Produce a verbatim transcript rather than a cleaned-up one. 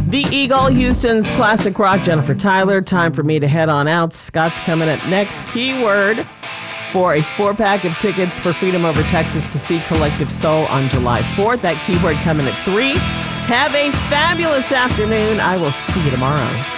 The Eagle, Houston's classic rock, Jennifer Tyler. Time for me to head on out. Scott's coming up next. Keyword for a four-pack of tickets for Freedom Over Texas to see Collective Soul on July fourth. That keyword coming at three. Have a fabulous afternoon. I will see you tomorrow.